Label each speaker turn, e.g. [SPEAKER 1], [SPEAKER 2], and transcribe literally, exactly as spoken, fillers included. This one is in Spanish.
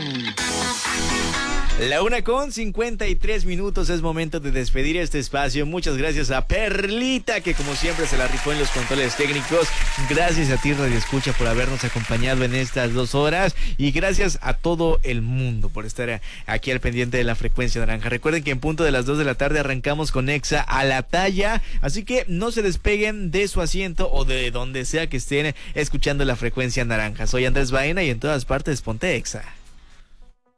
[SPEAKER 1] La una con cincuenta y tres minutos, es momento de despedir este espacio. Muchas gracias a Perlita, que como siempre se la rifó en los controles técnicos. Gracias a ti, Radio Escucha, por habernos acompañado en estas dos horas. Y gracias a todo el mundo por estar aquí al pendiente de la frecuencia naranja. Recuerden que en punto de las dos de la tarde arrancamos con Exa a la talla. Así que no se despeguen de su asiento o de donde sea que estén escuchando la frecuencia naranja. Soy Andrés Baena y en todas partes ponte Exa.